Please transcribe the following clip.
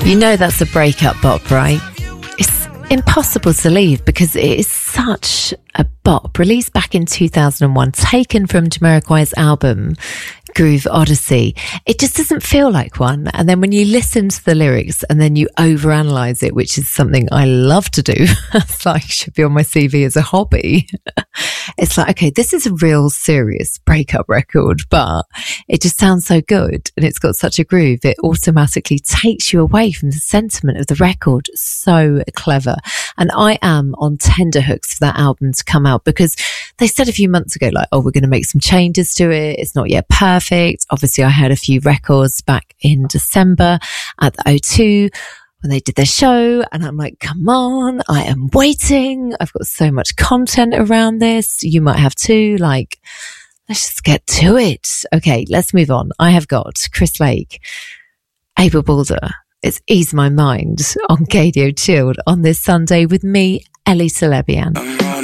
You know that's a breakup bop, right? It's impossible to leave because it is such a bop. Released back in 2001, taken from Jamiroquai's album Groove Odyssey. It just doesn't feel like one. And then when you listen to the lyrics and then you overanalyze it, which is something I love to do, it's like should be on my CV as a hobby. It's like, okay, this is a real serious breakup record, but it just sounds so good and it's got such a groove. It automatically takes you away from the sentiment of the record. So clever. And I am on tenterhooks for that album to come out because they said a few months ago, like, oh, we're going to make some changes to it. It's not yet perfect. Obviously, I heard a few records back in December at the O2 when they did their show. And I'm like, come on, I am waiting. I've got so much content around this. You might have too. Like, let's just get to it. Okay, let's move on. I have got Chris Lake, Abel Balder. It's Ease My Mind on Gadio Chilled on this Sunday with me, Ellie Celebian.